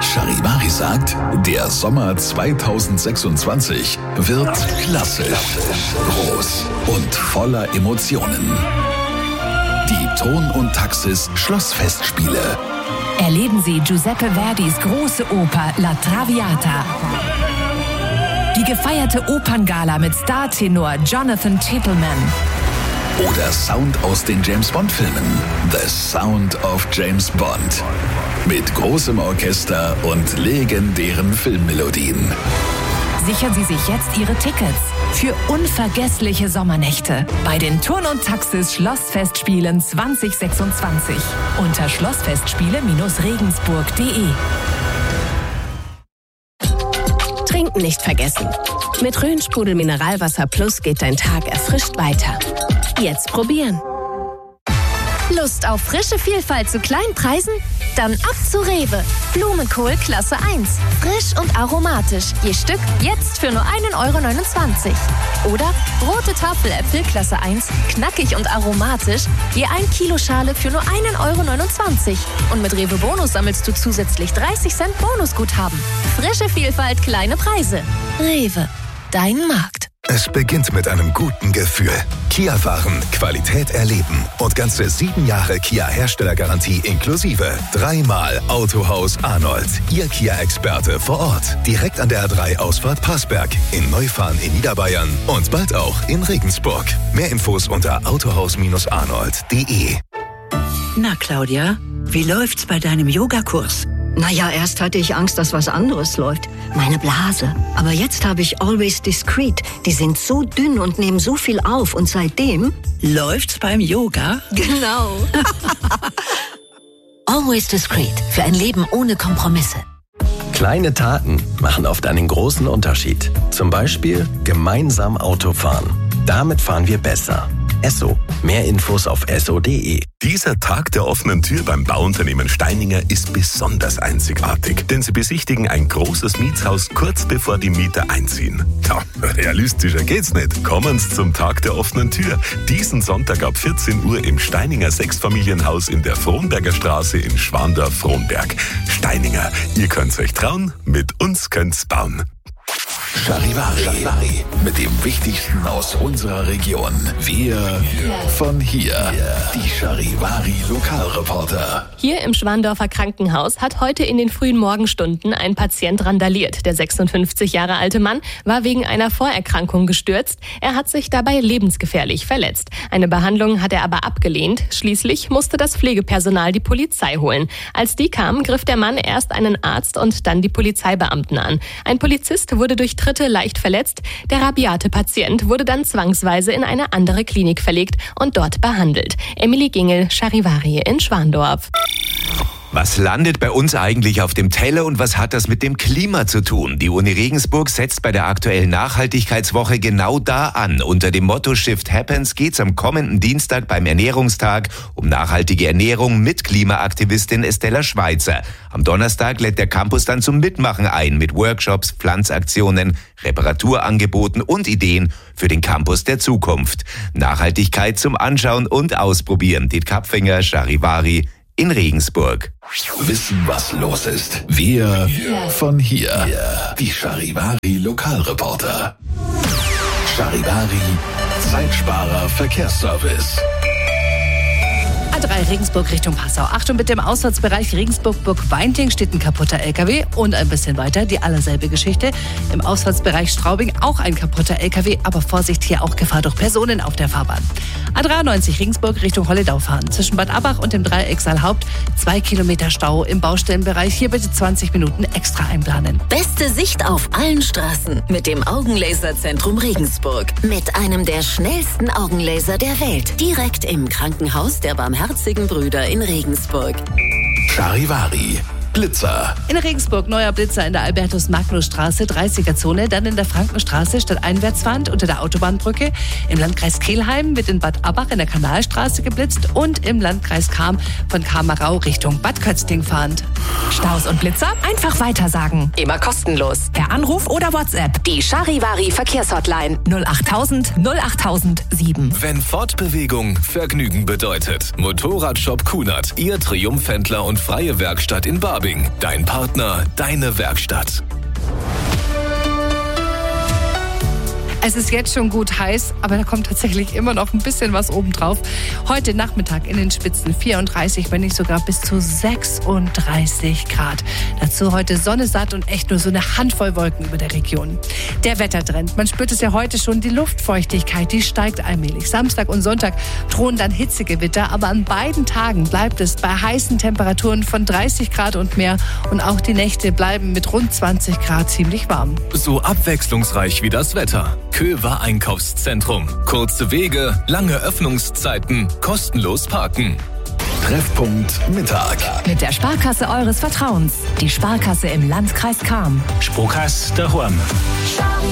Charivari sagt, der Sommer 2026 wird klassisch, groß und voller Emotionen. Die Ton und Taxis Schlossfestspiele. Erleben Sie Giuseppe Verdis große Oper La Traviata. Die gefeierte Operngala mit Startenor Jonathan Tippelman. Oder Sound aus den James-Bond-Filmen. The Sound of James Bond. Mit großem Orchester und legendären Filmmelodien. Sichern Sie sich jetzt Ihre Tickets für unvergessliche Sommernächte bei den Turn- und Taxis Schlossfestspielen 2026 unter schlossfestspiele-regensburg.de. Trinken nicht vergessen. Mit Rhön-Sprudel Mineralwasser Plus geht dein Tag erfrischt weiter. Jetzt probieren. Lust auf frische Vielfalt zu kleinen Preisen? Dann ab zu Rewe. Blumenkohl Klasse 1. Frisch und aromatisch. Je Stück jetzt für nur 1,29 €. Oder rote Tafeläpfel Klasse 1. Knackig und aromatisch. Je 1 Kilo Schale für nur 1,29 €. Und mit Rewe Bonus sammelst du zusätzlich 30 Cent Bonusguthaben. Frische Vielfalt, kleine Preise. Rewe. Dein Markt. Es beginnt mit einem guten Gefühl. Kia-Waren, Qualität erleben und ganze 7 Jahre Kia-Herstellergarantie inklusive. 3-mal Autohaus Arnold. Ihr Kia-Experte vor Ort. Direkt an der A3-Ausfahrt Passberg, in Neufahren in Niederbayern und bald auch in Regensburg. Mehr Infos unter autohaus-arnold.de. Na, Claudia, wie läuft's bei deinem Yogakurs? Naja, erst hatte ich Angst, dass was anderes läuft. Meine Blase. Aber jetzt habe ich Always Discreet. Die sind so dünn und nehmen so viel auf. Und seitdem... Läuft's beim Yoga? Genau. Always Discreet. Für ein Leben ohne Kompromisse. Kleine Taten machen oft einen großen Unterschied. Zum Beispiel gemeinsam Auto fahren. Damit fahren wir besser. Esso. Mehr Infos auf esso.de. Dieser Tag der offenen Tür beim Bauunternehmen Steininger ist besonders einzigartig, denn sie besichtigen ein großes Mietshaus kurz bevor die Mieter einziehen. Ja, realistischer geht's nicht. Kommen Sie zum Tag der offenen Tür. Diesen Sonntag ab 14 Uhr im Steininger Sechsfamilienhaus in der Frohnberger Straße in Schwandorf-Frohnberg. Steininger, ihr könnt's euch trauen, mit uns könnt's bauen. Charivari. Mit dem Wichtigsten aus unserer Region. Wir von hier. Die Charivari Lokalreporter. Hier im Schwandorfer Krankenhaus hat heute in den frühen Morgenstunden ein Patient randaliert. Der 56 Jahre alte Mann war wegen einer Vorerkrankung gestürzt. Er hat sich dabei lebensgefährlich verletzt. Eine Behandlung hat er aber abgelehnt. Schließlich musste das Pflegepersonal die Polizei holen. Als die kam, griff der Mann erst einen Arzt und dann die Polizeibeamten an. Ein Polizist wurde durch Tritte leicht verletzt. Der rabiate Patient wurde dann zwangsweise in eine andere Klinik verlegt und dort behandelt. Emily Gingel, Charivari in Schwandorf. Was landet bei uns eigentlich auf dem Teller und was hat das mit dem Klima zu tun? Die Uni Regensburg setzt bei der aktuellen Nachhaltigkeitswoche genau da an. Unter dem Motto Shift Happens geht's am kommenden Dienstag beim Ernährungstag um nachhaltige Ernährung mit Klimaaktivistin Estella Schweizer. Am Donnerstag lädt der Campus dann zum Mitmachen ein mit Workshops, Pflanzaktionen, Reparaturangeboten und Ideen für den Campus der Zukunft. Nachhaltigkeit zum Anschauen und Ausprobieren. Diet Kapfinger, Charivari in Regensburg. Wissen, was los ist. Wir von hier. Die Charivari Lokalreporter. Charivari Zeitsparer Verkehrsservice. A3 Regensburg Richtung Passau. Achtung, mit dem Ausfahrtsbereich Regensburg-Burg-Weinting steht ein kaputter LKW und ein bisschen weiter die allerselbe Geschichte. Im Ausfahrtsbereich Straubing auch ein kaputter LKW, aber Vorsicht, hier auch Gefahr durch Personen auf der Fahrbahn. A93 Regensburg Richtung Holledau fahren. Zwischen Bad Abach und dem Dreieck Saalhaupt 2 Kilometer Stau im Baustellenbereich. Hier bitte 20 Minuten extra einplanen. Beste Sicht auf allen Straßen mit dem Augenlaserzentrum Regensburg. Mit einem der schnellsten Augenlaser der Welt. Direkt im Krankenhaus der Barmherzigen Brüder in Regensburg. Charivari. Blitzer. In Regensburg neuer Blitzer in der Albertus-Magnus-Straße, 30er-Zone, dann in der Frankenstraße statt einwärtsfahrend unter der Autobahnbrücke. Im Landkreis Kelheim wird in Bad Abach in der Kanalstraße geblitzt und im Landkreis Cham von Kamerau Richtung Bad Kötzting fahrend. Staus und Blitzer einfach weitersagen. Immer kostenlos. Per Anruf oder WhatsApp. Die Charivari Verkehrshotline 08000 08007. Wenn Fortbewegung Vergnügen bedeutet. Motorradshop Kunert, Ihr Triumphhändler und freie Werkstatt in Babel. Straubing. Dein Partner, deine Werkstatt. Es ist jetzt schon gut heiß, aber da kommt tatsächlich immer noch ein bisschen was obendrauf. Heute Nachmittag in den Spitzen 34, wenn nicht sogar bis zu 36 Grad. Dazu heute Sonne satt und echt nur so eine Handvoll Wolken über der Region. Der Wettertrend, man spürt es ja heute schon, die Luftfeuchtigkeit, die steigt allmählich. Samstag und Sonntag drohen dann Hitzegewitter, aber an beiden Tagen bleibt es bei heißen Temperaturen von 30 Grad und mehr. Und auch die Nächte bleiben mit rund 20 Grad ziemlich warm. So abwechslungsreich wie das Wetter. Köver Einkaufszentrum. Kurze Wege, lange Öffnungszeiten, kostenlos parken. Treffpunkt Mittag. Mit der Sparkasse eures Vertrauens. Die Sparkasse im Landkreis Cham. Sparkasse daheim.